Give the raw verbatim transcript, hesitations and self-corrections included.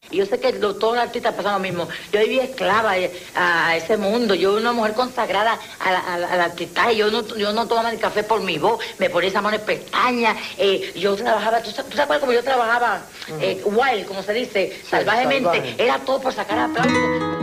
Y yo sé que lo, todos los artistas pasan lo mismo. Yo vivía esclava a, a ese mundo. Yo una mujer consagrada al artistaje. Yo no, yo no tomaba ni café por mi voz. Me ponía esa mano en pestañas. Eh, yo trabajaba, ¿tú, ¿tú sabes cómo yo trabajaba? Eh, wild, como se dice, salvajemente. Salvaje. Era todo por sacar aplausos.